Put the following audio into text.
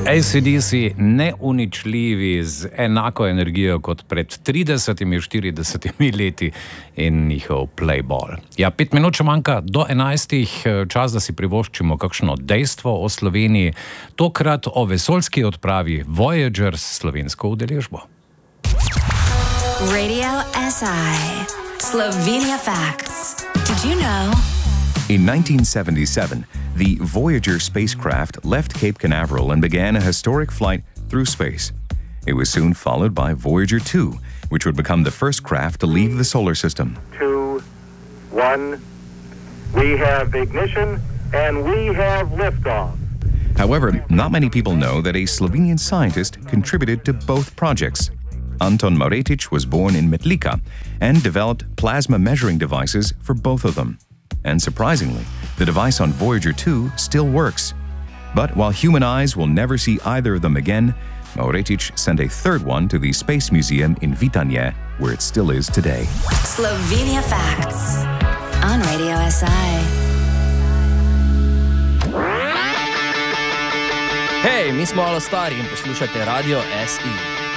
AC/DC neuničljivi z enako energijo kot pred 30-40 leti in njihov Playball. Ja, 5 minut še manjka do 11. Čas, da si privoščimo kakšno dejstvo o Sloveniji, tokrat o vesoljski odpravi Voyager s slovensko udeležbo. Radio SI Slovenia Facts. Did you know? In 1977, the Voyager spacecraft left Cape Canaveral and began a historic flight through space. It was soon followed by Voyager 2, which would become the first craft to leave the solar system. 2, 1, we have ignition and we have liftoff. However, not many people know that a Slovenian scientist contributed to both projects. Anton Maretic was born in Metlika and developed plasma measuring devices for both of them. And surprisingly, the device on Voyager 2 still works. But while human eyes will never see either of them again, Maretic sent a third one to the Space Museum in Vitanje, where it still is today. Slovenia Facts on Radio SI. Hej, mi smo Alo Stari in poslušate Radio SI.